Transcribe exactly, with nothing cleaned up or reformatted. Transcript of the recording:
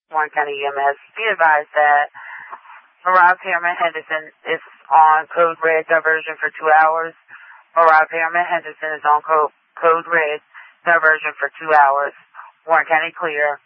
Warren County E M S. Be advised that Mariah Pearman Henderson is on code red diversion for two hours. Mariah Pearman Henderson is on code, code red diversion for two hours. Warren County clear.